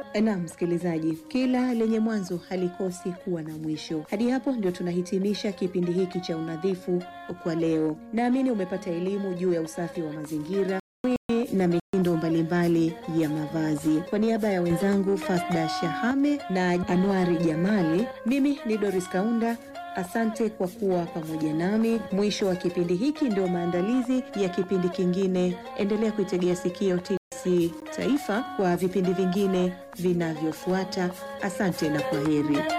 Na msikilizaji, kila lenye mwanzo halikosi kuwa na mwisho. Hadi hapo ndio tunahitimisha kipindi hiki cha unadhifu kwa leo. Naamini umepata elimu juu ya usafi wa mazingira na mitindo mbalimbali ya mavazi. Kwa niaba ya wenzangu Fasda Shahame na Anwari Jamali, mimi ni Doris Kaunda. Asante kwa kuwa pamoja nami. Mwisho wa kipindi hiki ndio maandalizi ya kipindi kingine. Endelea kuitegea sikio TBC Taifa kwa vipindi vingine vinavyofuata. Asante na kwaheri.